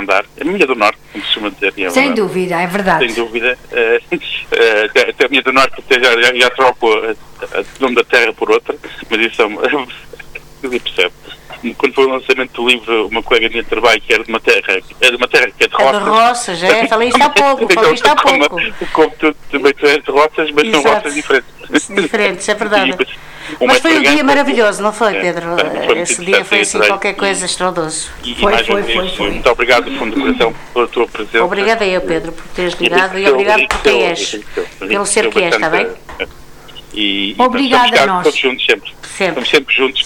andar. A minha do Norte, como se chama dizer. Sem dúvida, é verdade. Sem dúvida. Até a minha do Norte já troco o nome da terra por outra, mas isso é uma... percebe. Quando foi o lançamento do livro, uma colega minha de trabalho que era de uma terra que é de roças. É de roças, falei isto há pouco. Como tu também tu és de roças, mas são roças diferentes. Diferentes, é verdade. Mas foi um dia maravilhoso, não foi, Pedro? Esse dia foi assim qualquer coisa estrondoso. Foi. Muito obrigado, do fundo do coração, pela tua presença. Obrigada eu, Pedro, por teres ligado e obrigado por quem és, pelo ser que és, está bem? Obrigada a nós. Estamos juntos sempre. Estamos sempre juntos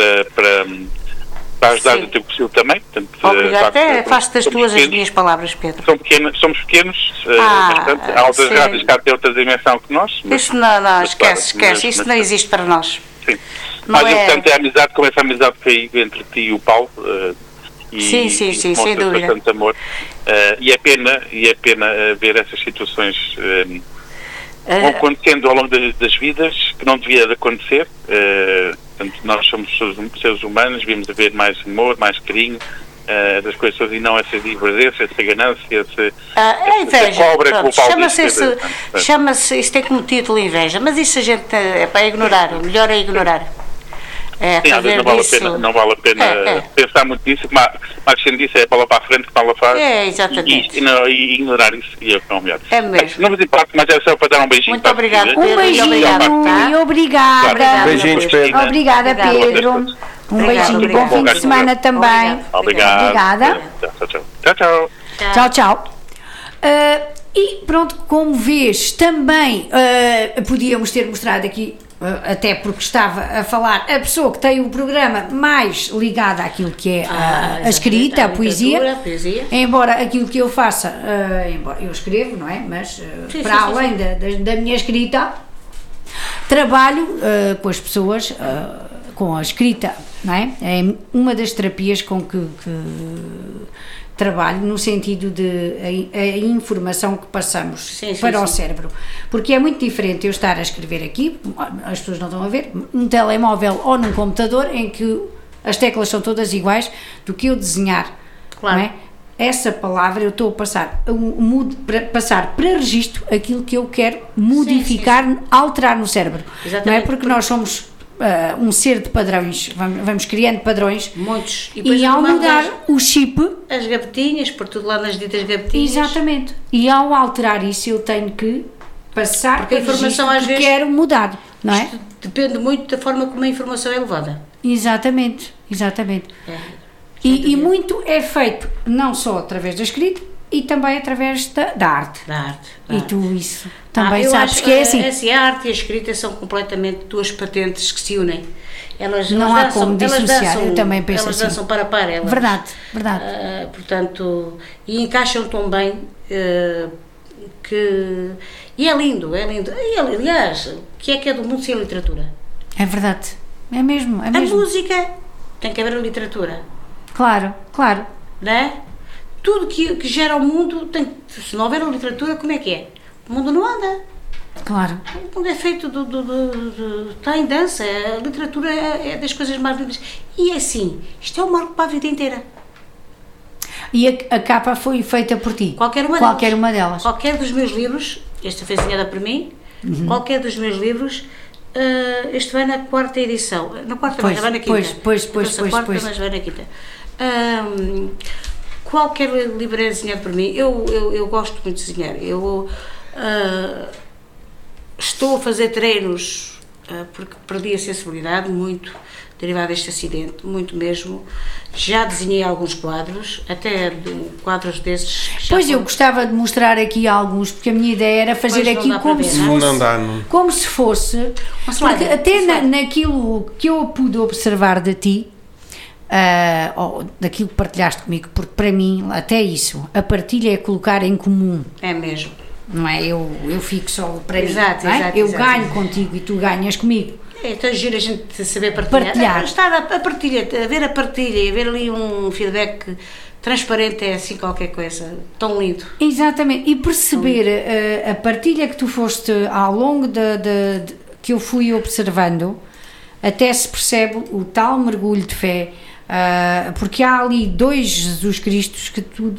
para ajudar o teu perfil também. Obrigada. Até faço das tuas as minhas palavras, Pedro. Somos pequenos, bastante. Há outras rádios que têm outra dimensão que nós. Isso não, esquece. Isso não existe para nós. Sim. Mais importante é a amizade, como essa amizade que foi entre ti e o Paulo. Sim, sem dúvida. Bastante amor. E é pena ver essas situações vão acontecendo ao longo das vidas, que não devia de acontecer. Portanto, nós somos seres humanos, devíamos haver mais amor, mais carinho das coisas, e não essa divergência, essa ganância, essa inveja. Cobra que o Paulo chama-se, isso tem como título inveja, mas isso a gente é para ignorar, o melhor é ignorar. Sim, às vezes não vale a pena pensar muito nisso, mas quem disse é a bola para a frente que fala faz. Exatamente. E ignorar isso e é o melhor. É mesmo. Não vos importa, mas é só para dar um beijinho. Muito obrigado, Pedro. Um beijinho e obrigada. Beijinhos, Pedro. Obrigada, Pedro. Um beijinho, bom fim de semana também. Obrigada. Tchau. E pronto, como vês, também podíamos ter mostrado aqui, até porque estava a falar a pessoa que tem o programa mais ligada àquilo que é a escrita, a poesia, embora aquilo que eu faça, embora eu escrevo, não é? Mas para além da minha escrita, trabalho com as pessoas, com a escrita, não é? É uma das terapias com que trabalho, no sentido de a informação que passamos para o cérebro, porque é muito diferente eu estar a escrever aqui, as pessoas não estão a ver, num telemóvel ou num computador em que as teclas são todas iguais, do que eu desenhar, não é? Essa palavra eu estou a passar para registro aquilo que eu quero modificar, alterar no cérebro. Exatamente. Não é? Porque nós somos um ser de padrões, vamos criando padrões, muitos, e ao mudar o chip, as gavetinhas, por tudo lá nas ditas gavetinhas, exatamente, e ao alterar isso eu tenho que passar porque a informação às vezes quero mudar, não é? Depende muito da forma como a informação é levada. Exatamente. E muito é feito não só através da escrita, e também através da arte. E tu isso também sabes que é assim. A arte e a escrita são completamente duas patentes que se unem. Elas não há como dissociar, eu também penso elas assim. Dançam para par, elas. Verdade. Portanto, e encaixam tão bem que... E é lindo. E, aliás, o que é do mundo sem literatura? É verdade, é mesmo. A música tem que haver a literatura. Claro. Não é? Tudo que gera o mundo, se não houver a literatura, como é que é? O mundo não anda. Claro. O mundo é feito está em dança, a literatura é das coisas mais lindas. E é assim, isto é um marco para a vida inteira. E a capa foi feita por ti? Qualquer uma delas. Qualquer dos meus livros, esta foi desenhada por mim, qualquer dos meus livros, este vai na 4ª edição. Na 4ª, mas vai na 5ª. Pois. Mas vai na 5ª. Qualquer livro é desenhado por mim. Eu gosto muito de desenhar. Eu estou a fazer treinos porque perdi a sensibilidade muito, derivado deste acidente, muito mesmo. Já desenhei alguns quadros, até quadros desses. Pois eu gostava de mostrar aqui alguns, porque a minha ideia era fazer aquilo como se fosse, porque até naquilo que eu pude observar de ti, ou daquilo que partilhaste comigo, porque para mim, até isso, a partilha é colocar em comum. É mesmo. Não é? Eu fico só para mim. Exato. Eu ganho contigo e tu ganhas comigo. Então gira a gente saber partilhar. Estar a partilha, a ver a partilha e a ver ali um feedback transparente é assim qualquer coisa, tão lindo. Exatamente, e perceber a partilha que tu foste ao longo que eu fui observando, até se percebe o tal mergulho de fé, porque há ali 2 Jesus Cristos que tu